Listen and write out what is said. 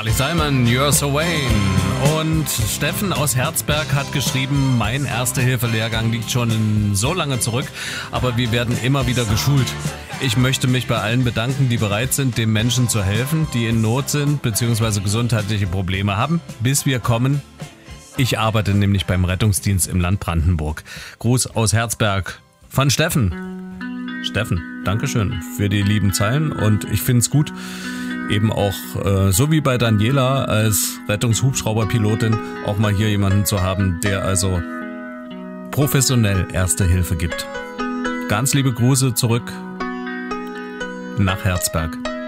Carly Simon, You're So Vain. Und Steffen aus Herzberg hat geschrieben, mein Erste-Hilfe-Lehrgang liegt schon so lange zurück, aber wir werden immer wieder geschult. Ich möchte mich bei allen bedanken, die bereit sind, den Menschen zu helfen, die in Not sind bzw. gesundheitliche Probleme haben, bis wir kommen. Ich arbeite nämlich beim Rettungsdienst im Land Brandenburg. Gruß aus Herzberg von Steffen. Steffen, Dankeschön für die lieben Zeilen und ich finde es gut, eben auch, so wie bei Daniela als Rettungshubschrauberpilotin, auch mal hier jemanden zu haben, der also professionell Erste Hilfe gibt. Ganz liebe Grüße zurück nach Herzberg.